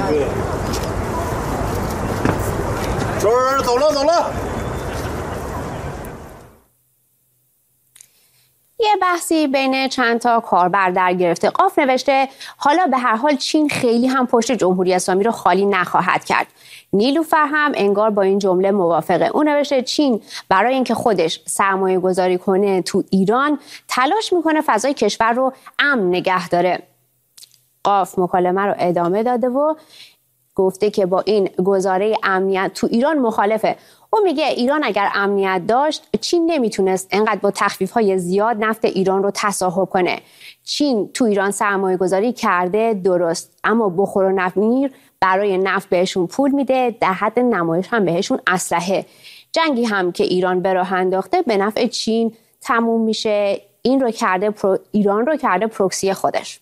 走了走了。 یه بحثی بین چند تا کاربر در گرفته. قاف نوشته حالا به هر حال چین خیلی هم پشت جمهوری اسلامی رو خالی نخواهد کرد. نیلوفر هم انگار با این جمله موافقه. اون نوشته چین برای اینکه خودش سرمایه گذاری کنه تو ایران تلاش میکنه فضای کشور رو امن نگه داره. قاف مکالمه رو ادامه داده و گفته که با این گزاره امنیت تو ایران مخالفه. او میگه ایران اگر امنیت داشت چین نمیتونست انقدر با تخفیف‌های زیاد نفت ایران رو تصاحب کنه. چین تو ایران سرمایه گذاری کرده درست، اما بخور و نفیر برای نفت بهشون پول میده، در حد نمایش هم بهشون اسلحه. جنگی هم که ایران به راه انداخته به نفع چین تموم میشه. ایران رو کرده پروکسی خودش.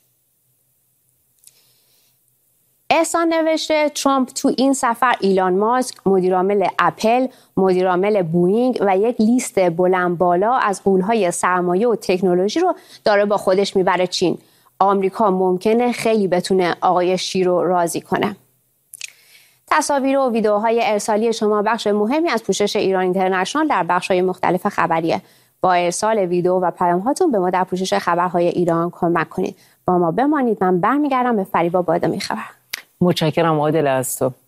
احسان نوشته ترامپ تو این سفر ایلان ماسک، مدیرعامل اپل، مدیرعامل بوئینگ و یک لیست بلند بالا از غول‌های سرمایه و تکنولوژی رو داره با خودش میبره چین. آمریکا ممکنه خیلی بتونه آقای شی رو راضی کنه. تصاویر و ویدیوهای ارسالی شما بخش مهمی از پوشش ایران اینترنشنال در بخش‌های مختلف خبریه. با ارسال ویدیو و پیام‌هاتون به ما در پوشش خبرهای ایران کمک کنید. با ما بمانید. من برمیگردم به فریبا با ادامه خبر. متشکرم عادل از تو.